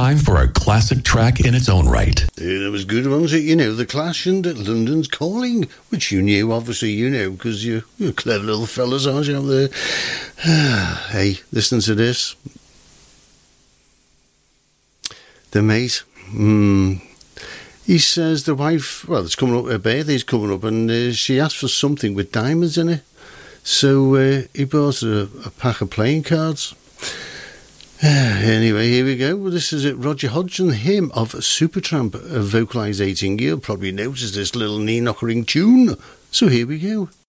time for a classic track in its own right. Yeah, that was good, wasn't it? You know, The Clash and London's Calling, which you knew, obviously, you know, because you're clever little fellas, aren't you, out there? Hey, listen to this. The mate, he says the wife, well, it's coming up, her birthday's coming up, and she asked for something with diamonds in it. So he bought her a pack of playing cards. Anyway, here we go. Well, this is it. Roger Hodgson, hymn of Supertramp, vocalising. You'll probably notice this little knee-knockering tune. So here we go.